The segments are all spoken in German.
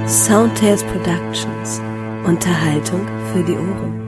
Soundtales Productions. Unterhaltung für die Ohren.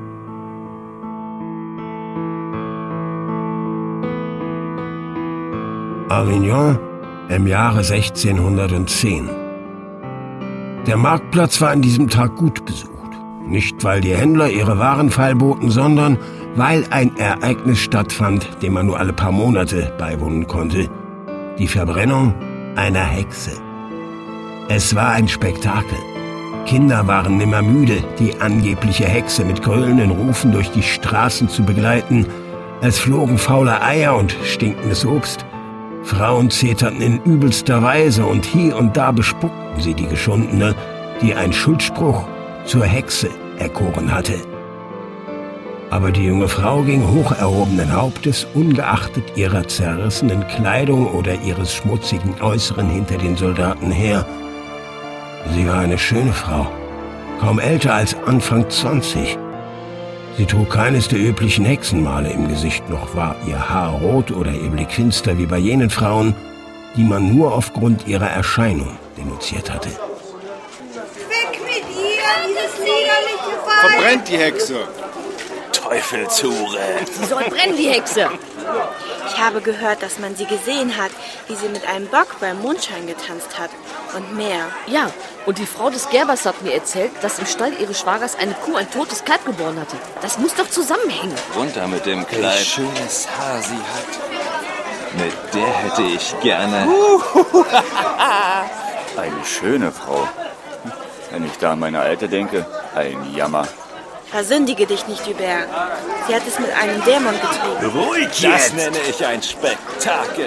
Avignon im Jahre 1610. Der Marktplatz war an diesem Tag gut besucht. Nicht, weil die Händler ihre Waren feilboten, sondern weil ein Ereignis stattfand, dem man nur alle paar Monate beiwohnen konnte. Die Verbrennung einer Hexe. Es war ein Spektakel. Kinder waren nimmer müde, die angebliche Hexe mit gröhlenden Rufen durch die Straßen zu begleiten. Es flogen faule Eier und stinkendes Obst. Frauen zeterten in übelster Weise und hier und da bespuckten sie die Geschundene, die ein Schuldspruch zur Hexe erkoren hatte. Aber die junge Frau ging hoch erhobenen Hauptes, ungeachtet ihrer zerrissenen Kleidung oder ihres schmutzigen Äußeren hinter den Soldaten her. Sie war eine schöne Frau, kaum älter als Anfang 20. Sie trug keines der üblichen Hexenmale im Gesicht, noch war ihr Haar rot oder ihr Blick finster wie bei jenen Frauen, die man nur aufgrund ihrer Erscheinung denunziert hatte. Weg mit ihr, dieses liederliche Weib! Verbrennt die Hexe! Teufelshure! Sie soll brennen, die Hexe! Ich habe gehört, dass man sie gesehen hat, wie sie mit einem Bock beim Mondschein getanzt hat. Und mehr. Ja, und die Frau des Gerbers hat mir erzählt, dass im Stall ihres Schwagers eine Kuh ein totes Kalb geboren hatte. Das muss doch zusammenhängen. Runter mit dem Kleid. Wie schönes Haar sie hat. Mit der hätte ich gerne... Eine schöne Frau. Wenn ich da an meine Alte denke, ein Jammer. Versündige dich nicht, Hubert. Sie hat es mit einem Dämon getrieben. Ruhig jetzt! Das nenne ich ein Spektakel.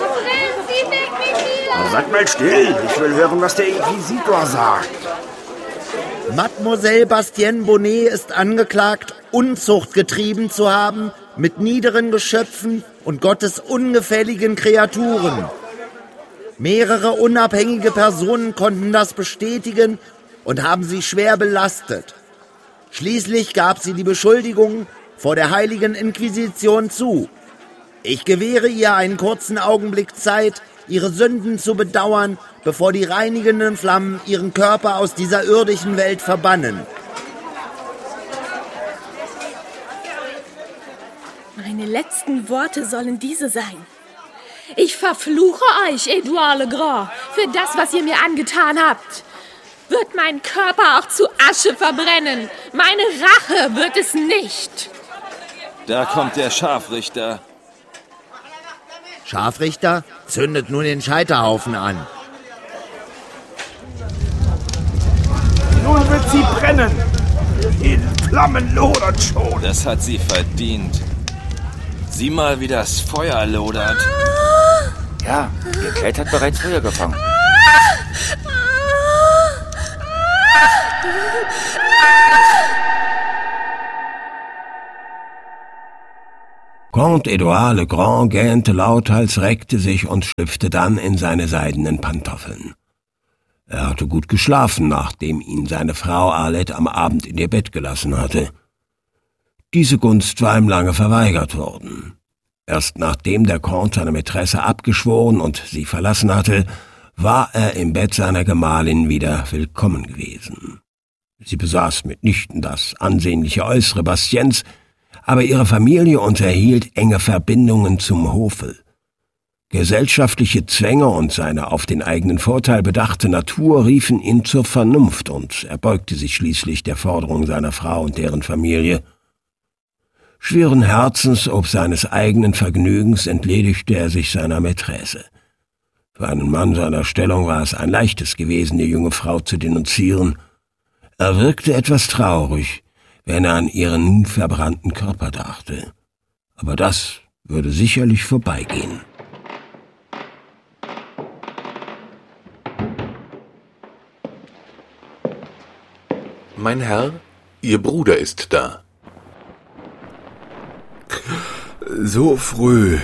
Seid mal still, ich will hören, was der Inquisitor sagt. Mademoiselle Bastienne Bonnet ist angeklagt, Unzucht getrieben zu haben mit niederen Geschöpfen und Gottes ungefälligen Kreaturen. Mehrere unabhängige Personen konnten das bestätigen und haben sie schwer belastet. Schließlich gab sie die Beschuldigung vor der Heiligen Inquisition zu. Ich gewähre ihr einen kurzen Augenblick Zeit, ihre Sünden zu bedauern, bevor die reinigenden Flammen ihren Körper aus dieser irdischen Welt verbannen. Meine letzten Worte sollen diese sein. Ich verfluche euch, Edouard Legrand, für das, was ihr mir angetan habt. Wird mein Körper auch zu Asche verbrennen. Meine Rache wird es nicht. Da kommt der Scharfrichter. Scharfrichter, zündet nun den Scheiterhaufen an. Nun wird sie brennen. Die Flammen lodern schon. Das hat sie verdient. Sieh mal, wie das Feuer lodert. Ja, ihr Kleid hat bereits Feuer gefangen. Comte Edouard Legrand gähnte lauthals, reckte sich und schlüpfte dann in seine seidenen Pantoffeln. Er hatte gut geschlafen, nachdem ihn seine Frau Arlette am Abend in ihr Bett gelassen hatte. Diese Gunst war ihm lange verweigert worden. Erst nachdem der Comte seine Mätresse abgeschworen und sie verlassen hatte, war er im Bett seiner Gemahlin wieder willkommen gewesen. Sie besaß mitnichten das ansehnliche Äußere Bastiens, aber ihre Familie unterhielt enge Verbindungen zum Hofe. Gesellschaftliche Zwänge und seine auf den eigenen Vorteil bedachte Natur riefen ihn zur Vernunft, und er beugte sich schließlich der Forderung seiner Frau und deren Familie. Schweren Herzens ob seines eigenen Vergnügens entledigte er sich seiner Mätresse. Für einen Mann seiner Stellung war es ein leichtes gewesen, die junge Frau zu denunzieren. Er wirkte etwas traurig, wenn er an ihren nun verbrannten Körper dachte. Aber das würde sicherlich vorbeigehen. Mein Herr, Ihr Bruder ist da. So früh.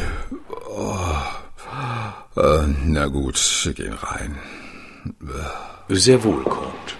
Na gut, wir gehen rein. Sehr wohl, Comte.